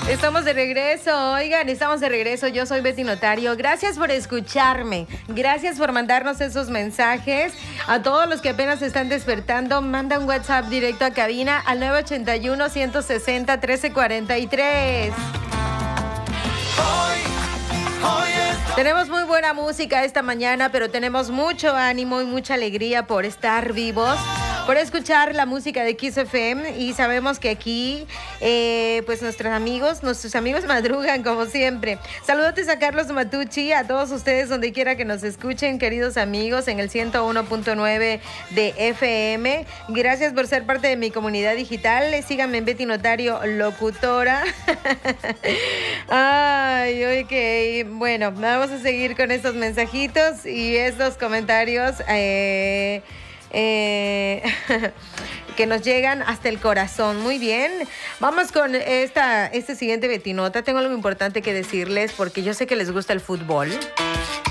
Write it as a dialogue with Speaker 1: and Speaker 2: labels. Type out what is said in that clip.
Speaker 1: Estamos de regreso, oigan, estamos de regreso. Yo soy Betty Notario. Gracias por escucharme. Gracias por mandarnos esos mensajes. A todos los que apenas están despertando, manda un WhatsApp directo a cabina al 981-160-1343. Tenemos muy buena música esta mañana, pero tenemos mucho ánimo y mucha alegría por estar vivos, por escuchar la música de Kiss FM, y sabemos que aquí, pues nuestros amigos madrugan como siempre. Saludos a Carlos Matucci, a todos ustedes donde quiera que nos escuchen, queridos amigos, en el 101.9 de FM. Gracias por ser parte de mi comunidad digital. Síganme en Betty Notario Locutora. Ay, ok. Bueno, vamos a seguir con estos mensajitos y estos comentarios que nos llegan hasta el corazón. Muy bien, vamos con este siguiente Betinota. Tengo algo importante que decirles porque yo sé que les gusta el fútbol.